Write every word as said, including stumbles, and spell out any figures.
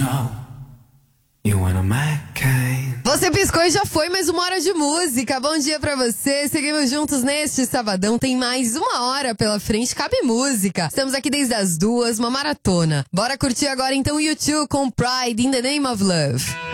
know you wanna make it. Você piscou e já foi mais uma hora de música. Bom dia pra você. Seguimos juntos neste sabadão. Tem mais uma hora pela frente. Cabe música. Estamos aqui desde as duas, uma maratona. Bora curtir agora então o U dois com Pride in the Name of Love.